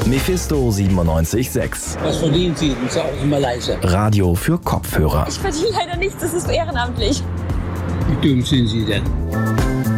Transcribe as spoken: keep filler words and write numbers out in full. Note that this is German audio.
Mephisto siebenundneunzig Komma sechs. Was verdienen Sie? Das ist auch immer leise. Radio für Kopfhörer. Ich verdiene leider nichts, das ist ehrenamtlich. Wie dumm sind Sie denn?